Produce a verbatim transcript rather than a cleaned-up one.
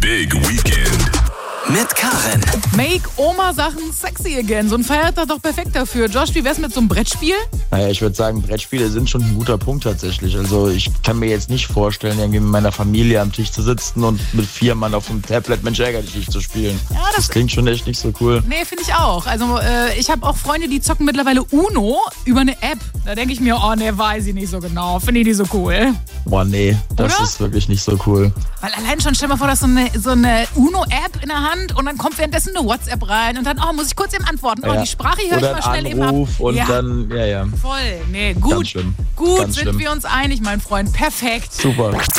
Big Weekend. Mit Karin. Make Oma-Sachen sexy again. So ein Feiertag doch perfekt dafür. Josh, wie wär's mit so einem Brettspiel? Naja, ich würde sagen, Brettspiele sind schon ein guter Punkt tatsächlich. Also ich kann mir jetzt nicht vorstellen, irgendwie mit meiner Familie am Tisch zu sitzen und mit vier Mann auf dem Tablet Mensch ärger dich zu spielen. Ja, das, das klingt schon echt nicht so cool. Nee, finde ich auch. Also äh, ich habe auch Freunde, die zocken mittlerweile Uno über eine App. Da denke ich mir, oh nee, weiß ich nicht so genau. Finde ich nicht so cool. Boah, nee, das Oder? ist wirklich nicht so cool. Weil allein schon, stell mal vor, dass so eine, so eine Uno-App in der Hand und dann kommt währenddessen eine WhatsApp rein und dann, oh, muss ich kurz eben antworten. Oh, Ja. die Sprache höre ich Oder mal schnell ein eben ab. Anruf und Ja. dann, ja, ja. Voll. Nee, gut. Ganz schlimm. Gut, Ganz sind schlimm. wir uns einig, mein Freund. Perfekt. Super.